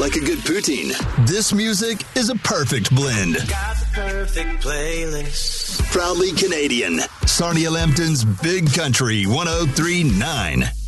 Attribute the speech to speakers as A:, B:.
A: like a good poutine. This music is a perfect blend.
B: Got the perfect playlist.
A: Proudly Canadian. Sarnia Lambton's Big Country 103.9.